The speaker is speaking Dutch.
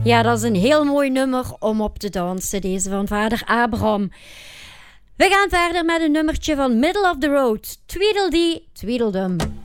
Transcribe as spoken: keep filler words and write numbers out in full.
Ja, dat is een heel mooi nummer om op te dansen, deze van vader Abraham. We gaan verder met een nummertje van Middle of the Road. Tweedledee, Tweedledum.